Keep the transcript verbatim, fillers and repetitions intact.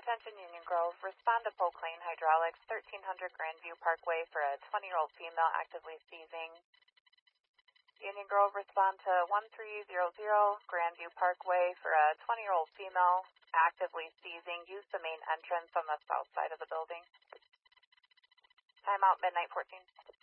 Attention Union Grove, respond to Polk Lane Hydraulics, thirteen hundred Grandview Parkway for a twenty-year-old female actively seizing. Union Grove, respond to one three zero zero Grandview Parkway for a twenty-year-old female actively seizing. Use the main entrance on the south side of the building. Timeout, midnight fourteen.